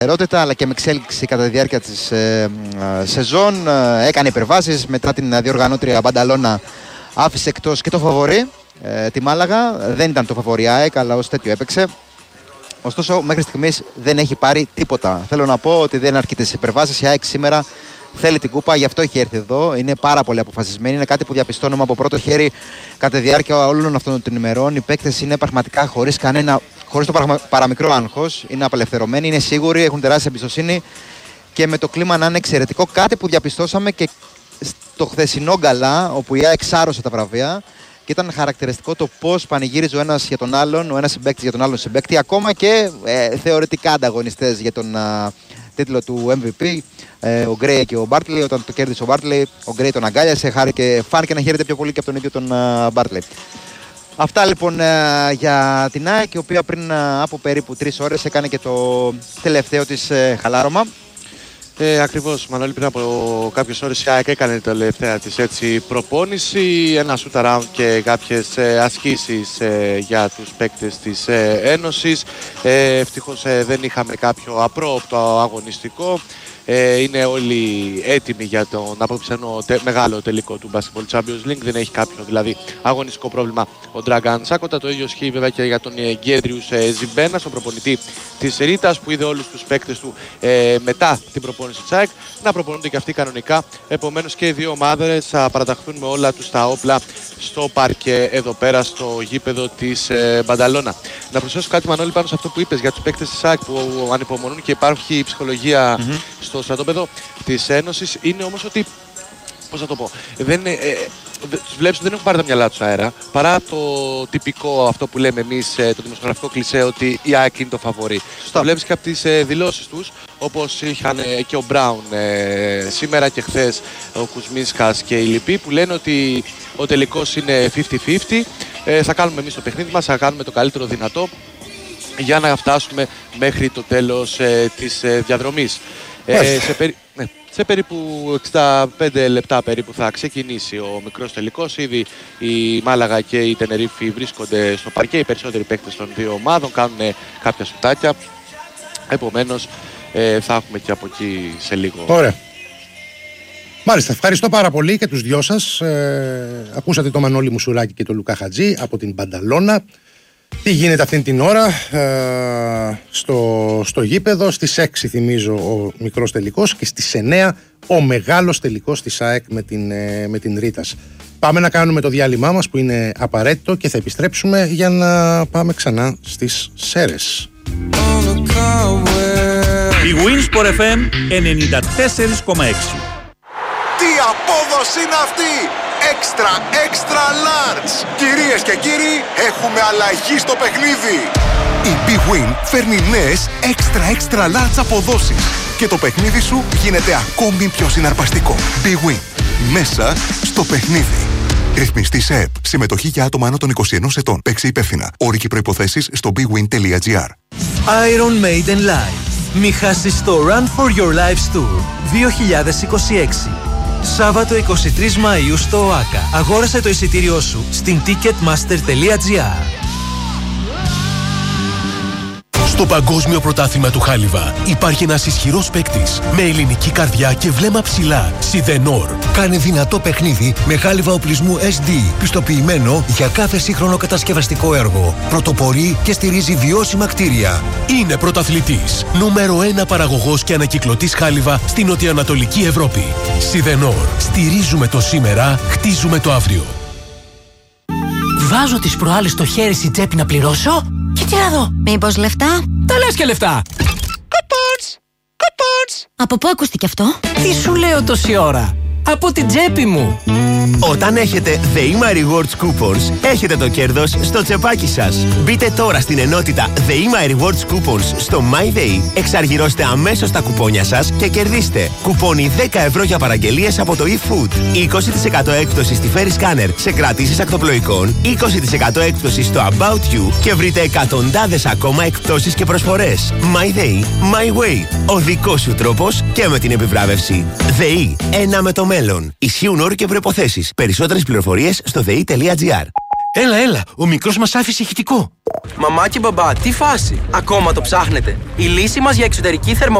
ερώτητα, αλλά και με εξέλιξη κατά τη διάρκεια της σεζόν. Έκανε υπερβάσεις, μετά την διοργανώτρια Μπανταλώνα άφησε εκτός και το φαβορί, τη Μάλαγα. Δεν ήταν το φαβορί ΑΕΚ, αλλά ως τέτοιο έπαιξε. Ωστόσο, μέχρι στιγμής δεν έχει πάρει τίποτα. Θέλω να πω ότι δεν αρκείται στις υπερβάσεις. Η ΑΕΚ σήμερα θέλει την κούπα, γι' αυτό έχει έρθει εδώ. Είναι πάρα πολύ αποφασισμένη. Είναι κάτι που διαπιστώνουμε από πρώτο χέρι κατά τη διάρκεια όλων αυτών των ημερών. Οι παίκτες είναι πραγματικά χωρίς το παραμικρό άγχος. Είναι απελευθερωμένοι, είναι σίγουροι, έχουν τεράστια εμπιστοσύνη και με το κλίμα να είναι εξαιρετικό. Κάτι που διαπιστώσαμε και στο χθεσινό γκαλά, όπου η ΑΕΚ εξάρρωσε τα βραβεία. Και ήταν χαρακτηριστικό το πώς πανηγύριζε ο ένας για τον άλλον, ο ένας συμπαίκτης για τον άλλον συμπαίκτη, ακόμα και θεωρητικά ανταγωνιστές για τον τίτλο του MVP. Ο Γκρέι και ο Μπάρτλι, όταν το κέρδισε ο Μπάρτλι, ο Γκρέι τον αγκάλιασε, φάνηκε να χαίρεται πιο πολύ και από τον ίδιο τον Μπάρτλι. Αυτά λοιπόν για την ΑΕΚ, η οποία πριν από περίπου 3 ώρες έκανε και το τελευταίο της χαλάρωμα. Ακριβώς, Μανώλη, πριν από κάποιες ώρες η ΑΕΚ έκανε την τελευταία της προπόνηση, ένα shoot around και κάποιες ασκήσεις για τους παίκτες της Ένωσης. Ευτυχώς δεν είχαμε κάποιο απρόοπτο αγωνιστικό. Είναι όλοι έτοιμοι για τον απόψενο μεγάλο τελικό του Basketball Champions League. Δεν έχει κάποιο δηλαδή αγωνιστικό πρόβλημα ο Dragan Σάκοτα. Το ίδιο ισχύει βέβαια και για τον Γκέντριους Ζιμπένα, τον προπονητή της Ρήτας, που είδε όλους τους παίκτες του μετά την προπόνηση της ΑΕΚ να προπονούνται και αυτοί κανονικά. Επομένως και οι δύο ομάδες θα παραταχθούν με όλα τους τα όπλα στο παρκέ εδώ πέρα στο γήπεδο της Μπανταλώνα. Να προσθέσω κάτι, Μανώλη, πάνω σε αυτό που είπες για τους παίκτες της ΑΕΚ που ανυπομονούν και υπάρχει η ψυχολογία στο στρατόπεδο της Ένωσης. Είναι όμως ότι, πώς θα το πω, τους βλέπεις ότι δεν έχουν πάρει τα μυαλά τους αέρα, παρά το τυπικό αυτό που λέμε εμείς, το δημοσιογραφικό κλισέ, ότι η ΑΕΚ είναι το φαβορί. Το βλέπεις και από τις δηλώσεις τους, όπως είχαν και ο Μπράουν σήμερα και χθες, ο Κουσμίνσκας και οι λοιποί, που λένε ότι ο τελικός είναι 50-50. Θα κάνουμε εμείς το παιχνίδι μας, θα κάνουμε το καλύτερο δυνατό για να φτάσουμε μέχρι το τέλος της διαδρομής. Σε περίπου 65 λεπτά περίπου θα ξεκινήσει ο μικρός τελικός. Ήδη η Μάλαγα και η Τενερίφη βρίσκονται στο παρκέ. Οι περισσότεροι παίκτες των δύο ομάδων κάνουν κάποια σουτάκια. Επομένως θα έχουμε και από εκεί σε λίγο. Ωραία. Μάλιστα, ευχαριστώ πάρα πολύ και τους δυο σας. Ακούσατε το Μανώλη Μουσουράκη και το Λουκά Χατζή από την Μπανταλώνα. Τι γίνεται αυτήν την ώρα στο γήπεδο? Στις 6 θυμίζω ο μικρός τελικός και στις 9 ο μεγάλος τελικός της ΑΕΚ με την Ρήτας. Πάμε να κάνουμε το διάλειμμά μας που είναι απαραίτητο και θα επιστρέψουμε για να πάμε ξανά στις Σέρρες. Η Winsport FM 94,6. Τι απόδοση είναι αυτή! Extra large! Κυρίες και κύριοι, έχουμε αλλαγή στο παιχνίδι! Η Big Win φέρνει νέες extra large αποδόσεις και το παιχνίδι σου γίνεται ακόμη πιο συναρπαστικό. Big Win. Μέσα στο παιχνίδι. Ρυθμιστή σε ΕΠ. Συμμετοχή για άτομα άνω των 21 ετών. Παίξε υπεύθυνα. Όροι και προϋποθέσεις στο bigwin.gr. Iron Maiden Live. Μη χάσεις το Run for Your Lives Tour 2026. Σάββατο 23 Μαΐου στο ΟΑΚΑ. Αγόρασε το εισιτήριό σου στην ticketmaster.gr. Στο Παγκόσμιο Πρωτάθλημα του Χάλιβα υπάρχει ένας ισχυρός παίκτης με ελληνική καρδιά και βλέμμα ψηλά. Σιδενόρ. Κάνε δυνατό παιχνίδι με χάλιβα οπλισμού SD, πιστοποιημένο για κάθε σύγχρονο κατασκευαστικό έργο. Πρωτοπορεί και στηρίζει βιώσιμα κτίρια. Είναι πρωταθλητής. Νούμερο 1 παραγωγός και ανακυκλωτής χάλιβα στην νοτιοανατολική Ευρώπη. Σιδενόρ. Στηρίζουμε το σήμερα, χτίζουμε το αύριο. Βάζω τις προάλλες στο χέρι στην τσέπη να πληρώσω και τι να δω. Μήπως λεφτά? Τα λες και λεφτά. Κουπόνς! Από πού ακούστηκε αυτό? Τι σου λέω τόση ώρα? Από την τσέπη μου. Όταν έχετε The My Rewards Coupons, έχετε το κέρδος στο τσεπάκι σας. Μπείτε τώρα στην ενότητα The My Rewards Coupons στο MyDay, εξαργυρώστε αμέσως τα κουπόνια σας και κερδίστε κουπόνι 10 ευρώ για παραγγελίες από το eFood, 20% έκπτωση στη Ferry Scanner σε κρατήσεις ακτοπλοϊκών, 20% έκπτωση στο About You και βρείτε εκατοντάδες ακόμα εκπτώσεις και προσφορές. MyDay, My Way. Ο δικός σου τρόπος και με την επιβράβευση. ΔΕΗ, ένα με το μέλλον. Ισχύουν όροι και προϋποθέσεις. Περισσότερες πληροφορίες στο ΔΕΗ.gr. Έλα, ο μικρός μας άφησε ηχητικό. Μαμά και μπαμπά, τι φάση, ακόμα το ψάχνετε? Η λύση μας για εξωτερική